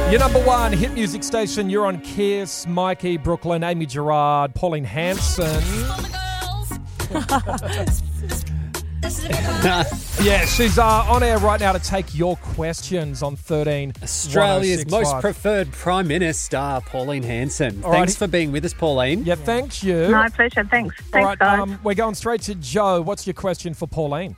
Your number one hit music station, you're on Kiss, Mikey, Brooklyn, Amy Gerard, Pauline Hanson. Yeah, she's on air right now to take your questions on 13. Australia's most preferred Prime Minister, Pauline Hanson. Thanks for being with us, Pauline. Yeah, thanks you. My pleasure, thanks. Thanks, guys. We're going straight to Joe. What's your question for Pauline?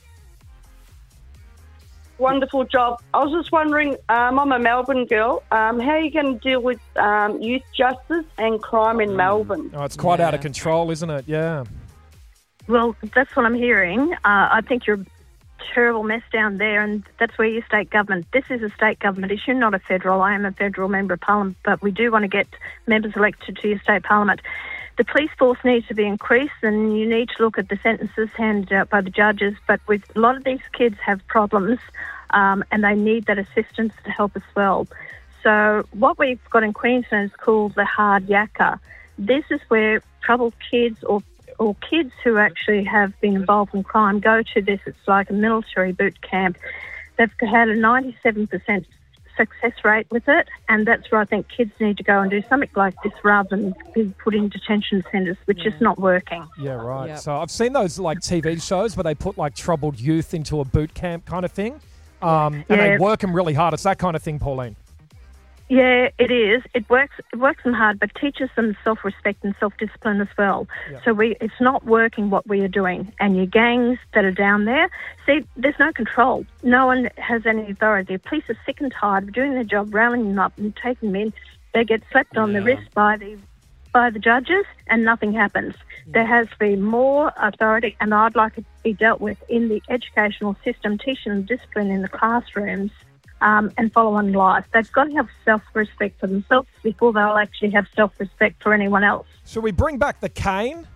Wonderful job. I was just wondering, I'm a Melbourne girl. How are you going to deal with youth justice and crime in Melbourne? Oh, it's quite out of control, isn't it? Yeah. Well, that's what I'm hearing. I think you're a terrible mess down there, and that's where your state government. This is a state government issue, not a federal. I am a federal member of parliament, but we do want to get members elected to your state parliament. The police force needs to be increased, and you need to look at the sentences handed out by the judges. But with a lot of these kids have problems, and they need that assistance to help as well. So what we've got in Queensland is called the hard yakka. This is where troubled kids or kids who actually have been involved in crime go to this. It's like a military boot camp. They've had a 97% success rate with it, and that's where I think kids need to go and do something like this rather than be put in detention centres, which is not working. Yeah, right. Yep. So I've seen those like TV shows where they put like troubled youth into a boot camp kind of thing, and they work them really hard. It's that kind of thing, Pauline. Yeah, it is. It works them hard, but teaches them self-respect and self-discipline as well. Yeah. So it's not working what we are doing. And your gangs that are down there, see, there's no control. No one has any authority. The police are sick and tired of doing their job, rounding them up and taking them in. They get slapped on the wrist by the judges, and nothing happens. Yeah. There has to be more authority, and I'd like it to be dealt with in the educational system, teaching them discipline in the classrooms. And follow on life. They've got to have self-respect for themselves before they'll actually have self-respect for anyone else. Should we bring back the cane?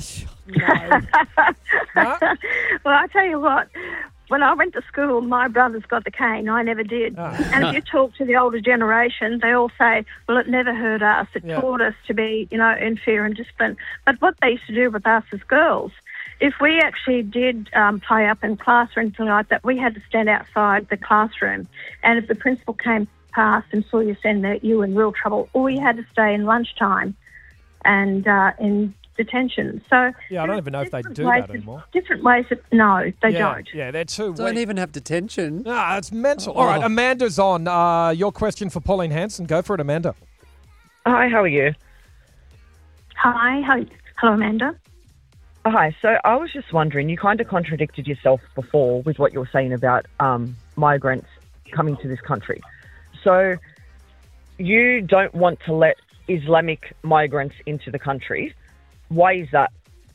No. Well, I tell you what, when I went to school, my brothers got the cane. I never did. Oh. And if you talk to the older generation, they all say, well, it never hurt us. It taught us to be, in fear and discipline. But what they used to do with us as girls, if we actually did play up in class or anything like that, we had to stand outside the classroom. And if the principal came past and saw you standing there, you were in real trouble. Or you had to stay in lunchtime and in detention. So yeah, I don't even know if they do that anymore. Different ways no, they don't. Yeah, they're too Don't even have detention. No, it's mental. All right, Amanda's on. Your question for Pauline Hanson. Go for it, Amanda. Hi, how are you? Hi. Hello, Amanda. Hi, so I was just wondering, you kind of contradicted yourself before with what you were saying about migrants coming to this country. So you don't want to let Islamic migrants into the country. Why is that?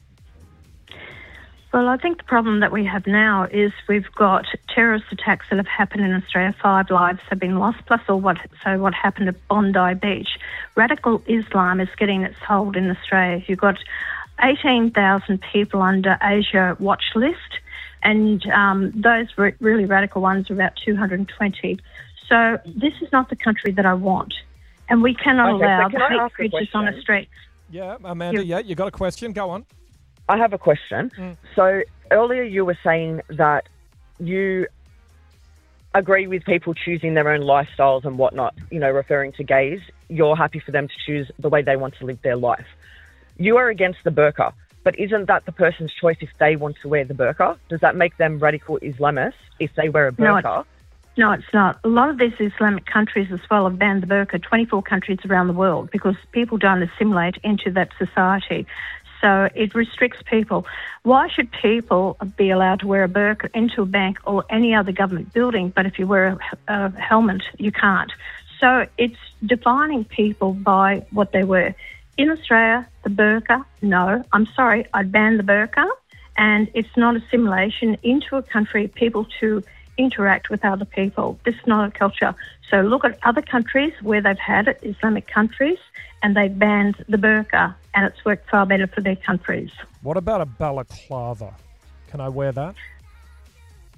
Well, I think the problem that we have now is we've got terrorist attacks that have happened in Australia. 5 lives have been lost, plus what happened at Bondi Beach. Radical Islam is getting its hold in Australia. You've got 18,000 people under Asia watch list, and those really radical ones are about 220. So this is not the country that I want, and we cannot allow the hate preachers on the streets. Yeah, Amanda, you got a question? Go on. I have a question. So earlier you were saying that you agree with people choosing their own lifestyles and whatnot, referring to gays. You're happy for them to choose the way they want to live their life. You are against the burqa, but isn't that the person's choice if they want to wear the burqa? Does that make them radical Islamists if they wear a burqa? No, it's not. A lot of these Islamic countries as well have banned the burqa, 24 countries around the world, because people don't assimilate into that society. So it restricts people. Why should people be allowed to wear a burqa into a bank or any other government building, but if you wear a helmet, you can't? So it's defining people by what they wear. In Australia, the burqa, no, I'm sorry, I'd ban the burqa, and it's not assimilation into a country, people to interact with other people. This is not a culture. So look at other countries where they've had it, Islamic countries, and they've banned the burqa, and it's worked far better for their countries. What about a balaclava? Can I wear that?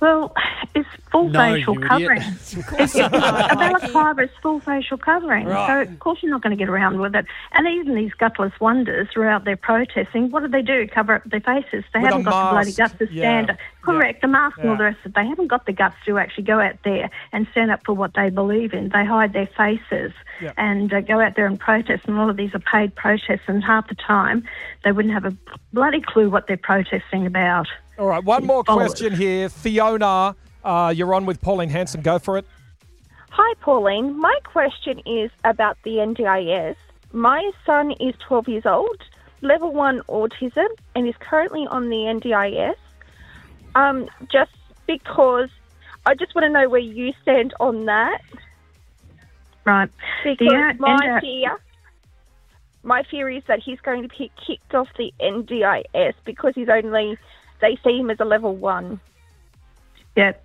Well, it's full facial covering. A balaclava is full facial covering. Right. So, of course, you're not going to get around with it. And even these gutless wonders who are out there protesting, what do? Cover up their faces. They haven't got the bloody guts to stand up. Correct, the mask and all the rest of it. They haven't got the guts to actually go out there and stand up for what they believe in. They hide their faces and go out there and protest. And all of these are paid protests, and half the time they wouldn't have a bloody clue what they're protesting about. All right, one more question here. Fiona, you're on with Pauline Hanson. Go for it. Hi, Pauline. My question is about the NDIS. My son is 12 years old, level 1 autism, and is currently on the NDIS. Just because I just want to know where you stand on that. Right. Because my fear is that he's going to be kicked off the NDIS because they see him as a level 1. Yeah.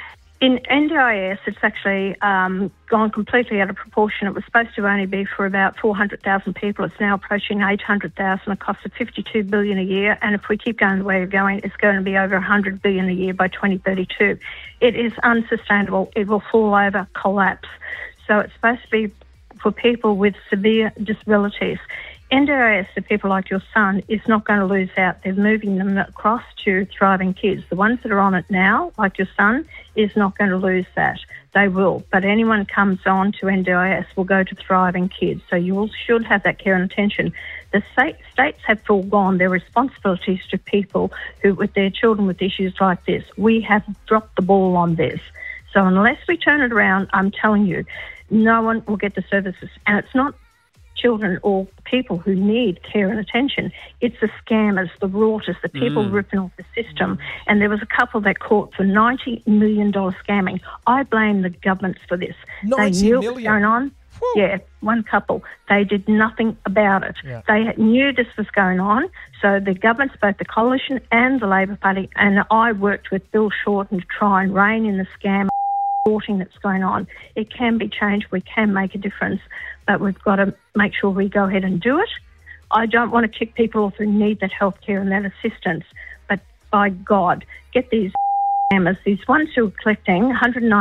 In NDIS, it's actually gone completely out of proportion. It was supposed to only be for about 400,000 people. It's now approaching 800,000. It costs $52 billion a year. And if we keep going the way we're going, it's going to be over $100 billion a year by 2032. It is unsustainable. It will fall over, collapse. So it's supposed to be for people with severe disabilities. NDIS, to people like your son, is not going to lose out. They're moving them across to Thriving Kids. The ones that are on it now, like your son, is not going to lose that. They will. But anyone comes on to NDIS will go to Thriving Kids. So you should have that care and attention. The states have foregone their responsibilities to people who, with their children with issues like this. We have dropped the ball on this. So unless we turn it around, I'm telling you, no one will get the services. And it's not children or people who need care and attention. It's the scammers, the rauters, the people ripping off the system. And there was a couple that caught for $90 million scamming. I blame the governments for this. They knew what was going on. Whew. Yeah, one couple. They did nothing about it. Yeah. They knew this was going on. So the governments, both the Coalition and the Labor Party, and I worked with Bill Shorten to try and rein in the scam reporting that's going on. It can be changed. We can make a difference. But we've got to make sure we go ahead and do it. I don't want to kick people off who need that health care and that assistance. But by God, get these scammers, these ones who are collecting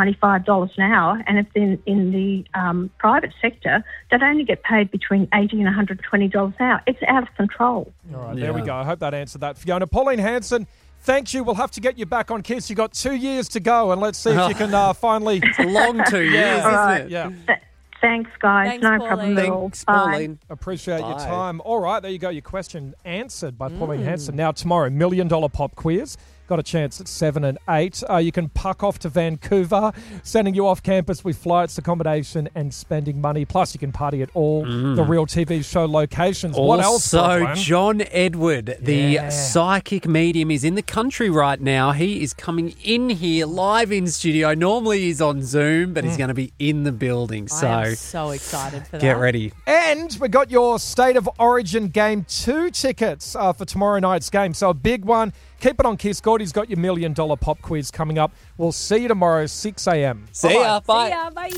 $195 an hour, and if they're in the private sector, they'd only get paid between $80 and $120 an hour. It's out of control. All right, there we go. I hope that answered that. Fiona, Pauline Hanson, thank you. We'll have to get you back on KISS. You've got 2 years to go, and let's see if you can finally... It's a long 2 years, isn't it? Yeah. Thanks, guys. Thanks, no Pauline. problem at all. Thanks, Pauline. Appreciate your time. All right, there you go. Your question answered by Pauline Hanson. Now, tomorrow, $1 million pop quiz. Got a chance at 7 and 8. You can puck off to Vancouver, sending you off campus with flights, accommodation, and spending money. Plus, you can party at all the Real TV show locations. What else? So, John Edward, the psychic medium, is in the country right now. He is coming in here live in studio. Normally, he's on Zoom, but he's going to be in the building. I am so excited for that. Get ready. And we got your State of Origin Game 2 tickets for tomorrow night's game. So, a big one. Keep it on KISS. Gordy's got your $1 million pop quiz coming up. We'll see you tomorrow, 6 a.m. See ya. Bye. See ya. Bye.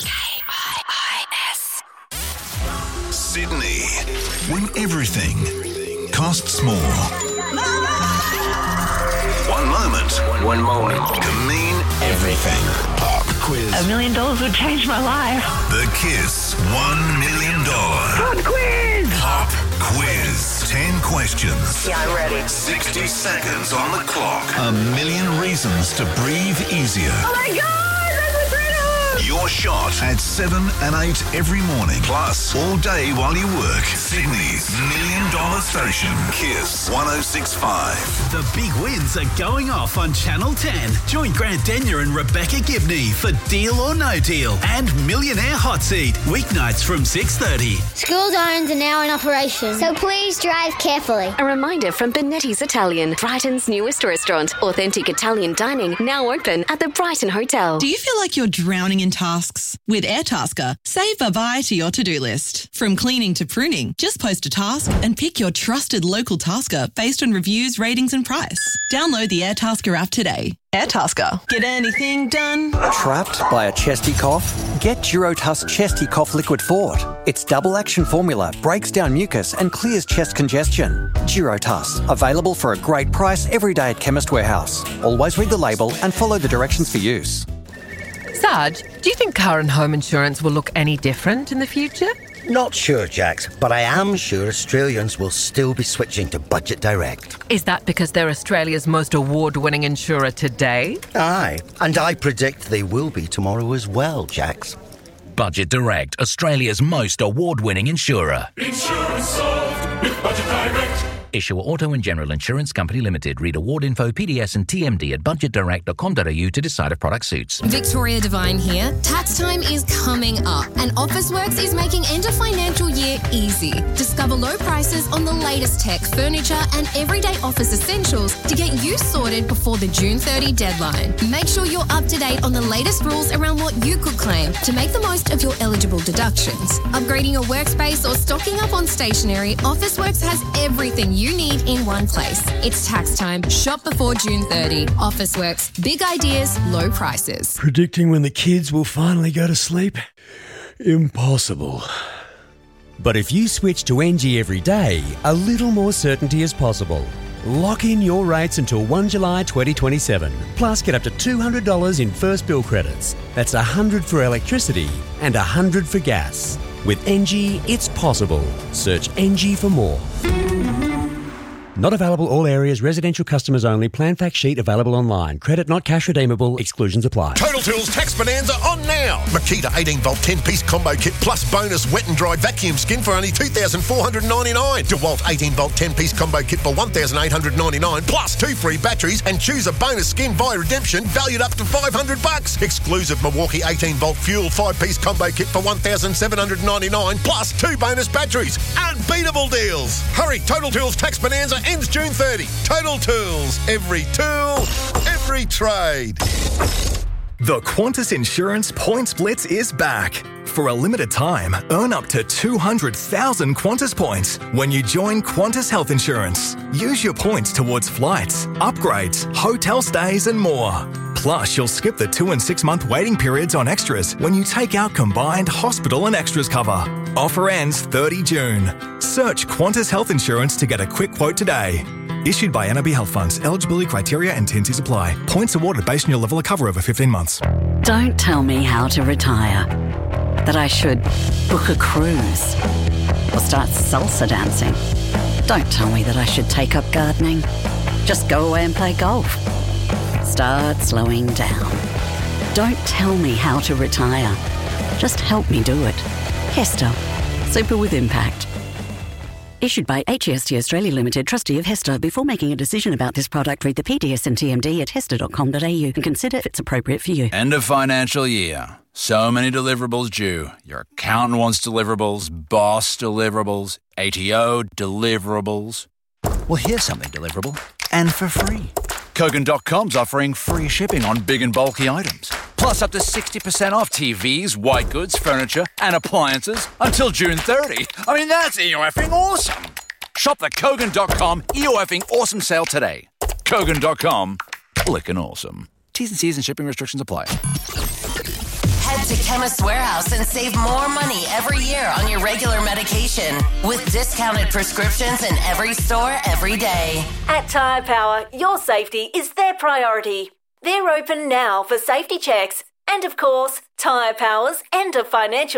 KIIS. Sydney, when everything costs more. One moment can mean everything. Pop quiz. $1 million would change my life. The KISS $1 million Pop quiz. Pop quiz. 10 questions. Yeah, I'm ready. 60 seconds on the clock. A million reasons to breathe easier. Oh my God, that's incredible. Your shot at 7 and 8 every morning. Plus, all day while you work. Sydney's $1 million station. KISS 106.5. The big wins are going off on Channel 10. Join Grant Denyer and Rebecca Gibney for Deal or No Deal and Millionaire Hot Seat. Weeknights from 6:30. School zones are now in operation, so please drive carefully. A reminder from Benetti's Italian, Brighton's newest restaurant. Authentic Italian dining now open at the Brighton Hotel. Do you feel like you're drowning award-winning in tasks. With Airtasker, save bye-bye to your to-do list. From cleaning to pruning, just post a task and pick your trusted local tasker based on reviews, ratings and price. Download the Airtasker app today. Airtasker. Get anything done? Trapped by a chesty cough? Get Durotuss Chesty Cough Liquid Fort. Its double action formula breaks down mucus and clears chest congestion. Durotuss, available for a great price every day at Chemist Warehouse. Always read the label and follow the directions for use. Sarge, do you think car and home insurance will look any different in the future? Not sure, Jax, but I am sure Australians will still be switching to Budget Direct. Is that because they're Australia's most award-winning insurer today? Aye, and I predict they will be tomorrow as well, Jax. Budget Direct, Australia's most award-winning insurer. Insurance solved with Budget Direct. Issuer Auto and General Insurance Company Limited. Read award info, PDS and TMD at budgetdirect.com.au to decide if product suits. Victoria Devine here. Tax time is coming up and Officeworks is making end of financial year easy. Discover low prices on the latest tech, furniture and everyday office essentials to get you sorted before the June 30 deadline. Make sure you're up to date on the latest rules around what you could claim to make the most of your eligible deductions. Upgrading your workspace or stocking up on stationery, Officeworks has everything you need in one place. It's tax time. Shop before June 30. Officeworks. Big ideas, low prices. Predicting when the kids will finally go to sleep? Impossible. But if you switch to NG every day, a little more certainty is possible. Lock in your rates until 1 July 2027. Plus, get up to $200 in first bill credits. That's $100 for electricity and $100 for gas. With NG, it's possible. Search NG for more. Not available all areas, residential customers only. Plan fact sheet available online. Credit not cash redeemable. Exclusions apply. Total Tools Tax Bonanza on now. Makita 18-volt 10-piece combo kit plus bonus wet and dry vacuum skin for only $2,499. DeWalt 18-volt 10-piece combo kit for $1,899 plus 2 free batteries and choose a bonus skin via redemption valued up to $500. Exclusive Milwaukee 18-volt fuel 5-piece combo kit for $1,799 plus 2 bonus batteries. Unbeatable deals. Hurry, Total Tools Tax Bonanza ends June 30. Total Tools. Every tool, every trade. The Qantas Insurance Points Blitz is back. For a limited time, earn up to 200,000 Qantas points when you join Qantas Health Insurance. Use your points towards flights, upgrades, hotel stays and more. Plus, you'll skip the 2 and 6 month waiting periods on extras when you take out combined hospital and extras cover. Offer ends 30 June. Search Qantas Health Insurance to get a quick quote today. Issued by NAB Health Funds. Eligibility criteria and T&Cs apply. Points awarded based on your level of cover over 15 months. Don't tell me how to retire. That I should book a cruise or start salsa dancing. Don't tell me that I should take up gardening. Just go away and play golf. Start slowing down. Don't tell me how to retire. Just help me do it. Hester. Super with impact. Issued by HEST Australia Limited, trustee of Hester. Before making a decision about this product, read the PDS and TMD at hester.com.au and consider if it's appropriate for you. End of financial year. So many deliverables due. Your accountant wants deliverables, boss deliverables, ATO deliverables. Well, here's something deliverable and for free. Kogan.com's offering free shipping on big and bulky items. Plus up to 60% off TVs, white goods, furniture and appliances until June 30. I mean, that's EOFing awesome. Shop the Kogan.com EOFing awesome sale today. Kogan.com, clickin' awesome. T's and C's and shipping restrictions apply. Head to Chemist Warehouse and save more money every year on your regular medication with discounted prescriptions in every store every day. At Tyre Power, your safety is their priority. They're open now for safety checks. And of course, Tyre Power's end of financial